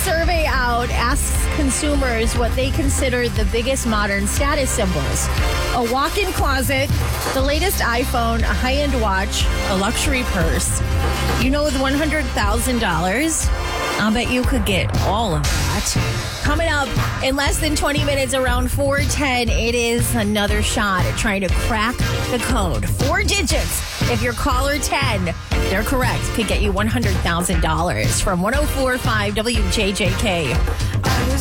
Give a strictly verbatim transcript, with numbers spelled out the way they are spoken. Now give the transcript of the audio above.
survey out asks consumers what they consider the biggest modern status symbols. A walk-in closet, the latest iPhone, a high-end watch, a luxury purse. You know, with one hundred thousand dollars, I'll bet you could get all of that. Coming up in less than twenty minutes, around four ten, it is another shot at trying to crack the code. Four digits. If you're caller ten, they're correct, could get you one hundred thousand dollars from one oh four point five W J J K.